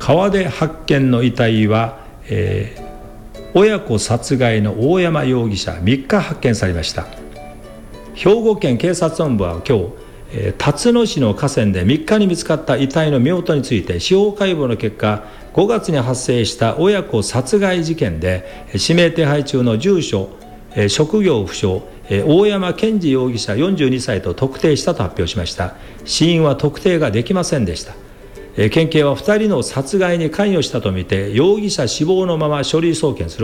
川で発見の遺体は、親子殺害の大山容疑者3日発見されました。兵庫県警察本部は今日、辰野市の河川で3日に見つかった遺体の身元について司法解剖の結果、5月に発生した親子殺害事件で指名手配中の住所、職業不詳、大山健二容疑者42歳と特定したと発表しました。死因は特定ができませんでした。県警は2人の殺害に関与したとみて容疑者死亡のまま書類送検する